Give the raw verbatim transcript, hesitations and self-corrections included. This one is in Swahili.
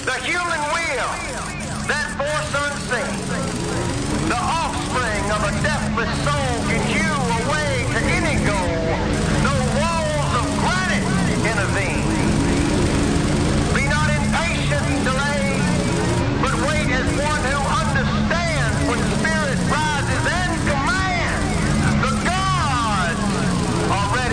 The human will, that force unseen, the offspring of a deathless soul.